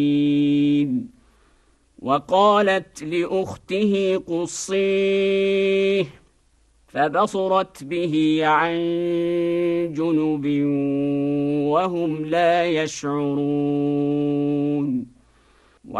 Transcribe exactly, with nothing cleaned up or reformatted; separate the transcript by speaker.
Speaker 1: وقالت لأخته قصيه فبصرت به عن جنب وهم لا يشعرون